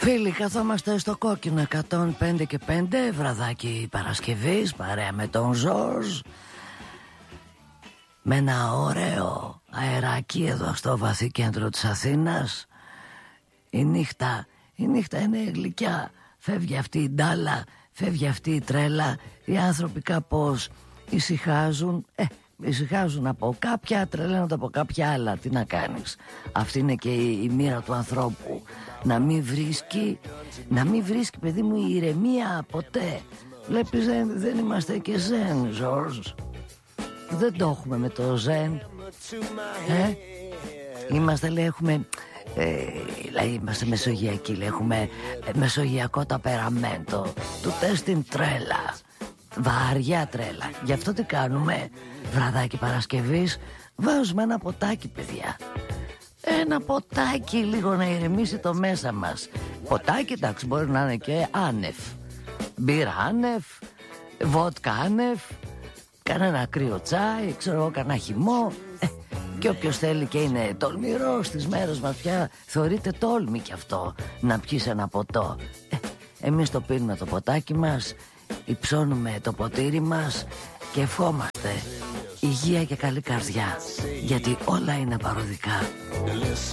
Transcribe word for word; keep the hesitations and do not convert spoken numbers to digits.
Φίλοι, καθόμαστε στο κόκκινο εκατόν πέντε και πέντε, βραδάκι Παρασκευής, παρέα με τον Ζορζ, με ένα ωραίο αεράκι εδώ στο βαθύ κέντρο της Αθήνας. Η νύχτα, η νύχτα είναι γλυκιά. Φεύγει αυτή η ντάλα, φεύγει αυτή η τρέλα. Οι άνθρωποι κάπως ησυχάζουν. Ε, ησυχάζουν από κάποια, τρελαίνονται από κάποια άλλα. Τι να κάνεις. Αυτή είναι και η, η μοίρα του ανθρώπου. Να μην βρίσκει, να μην βρίσκει, παιδί μου, η ηρεμία ποτέ. Βλέπεις, δεν, δεν είμαστε και ζεν, Ζορζ. Δεν το έχουμε με το ζεν. Ε, είμαστε, λέει, έχουμε... Ε, δηλαδή είμαστε μεσογειακοί, λέει, έχουμε ε, μεσογειακό ταπεραμέντο. Του τεστιν τρέλα, βαριά τρέλα. Γι' αυτό τι κάνουμε, βραδάκι Παρασκευής, βάζουμε ένα ποτάκι, παιδιά. Ένα ποτάκι, λίγο να ηρεμήσει το μέσα μας. Ποτάκι, εντάξει, μπορεί να είναι και άνευ. Μπύρα άνευ, βότκα άνευ, κανένα κρύο τσάι, ξέρω εγώ, κανένα χυμό. ε, Και όποιος θέλει και είναι τολμηρός στις μέρες μας πια, θεωρείται τόλμη κι αυτό, να πιείς ένα ποτό. ε, Εμείς το πίνουμε το ποτάκι μας, υψώνουμε το ποτήρι μας και ευχόμαστε υγεία και καλή καρδιά, γιατί όλα είναι παροδικά.